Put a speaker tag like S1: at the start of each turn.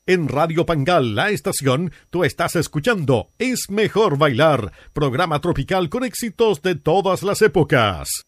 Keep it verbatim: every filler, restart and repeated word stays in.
S1: En Radio Pangal, la estación, tú estás escuchando Es Mejor Bailar, programa tropical con éxitos de todas las épocas.